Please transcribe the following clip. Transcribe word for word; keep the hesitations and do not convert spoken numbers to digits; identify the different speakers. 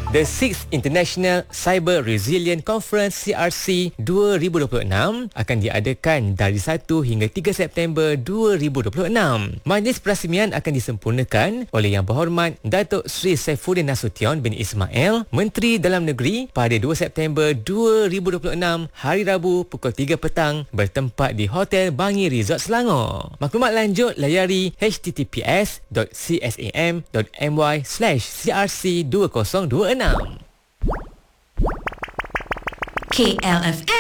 Speaker 1: The sixth International Cyber Resilience Conference C R C dua ribu dua puluh enam akan diadakan dari satu hingga tiga September dua ribu dua puluh enam. Majlis perasmian akan disempurnakan oleh Yang Berhormat Datuk Seri Saifuddin Nasution bin Ismail, Menteri Dalam Negeri, pada dua September dua ribu dua puluh enam, hari Rabu pukul tiga petang, bertempat di Hotel Bangi Resort Selangor. Maklumat lanjut layari h t t p s dot c s a m dot m y slash c r c dua kosong dua enam.
Speaker 2: K L F M